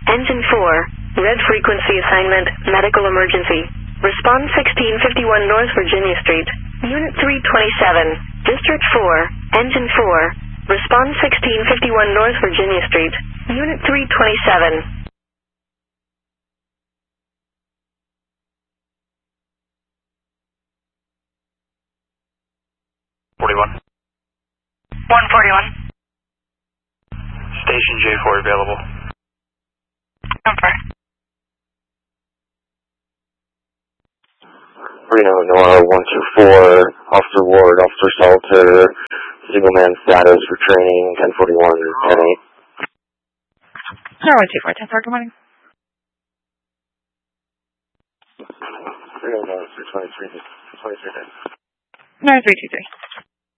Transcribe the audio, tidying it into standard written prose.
Engine 4, red frequency assignment, medical emergency. Respond 1651 North Virginia Street, Unit 327, District 4, Engine 4. Respond 1651 North Virginia Street, Unit 327. .41. 141. Station J4 available. Over. Reno, Nora 124, Officer Ward, Officer Salter, single man status for training, 1041, 10-8. Nora 124, 10-4, good morning. Reno, Nora 323, 23. Nora 323.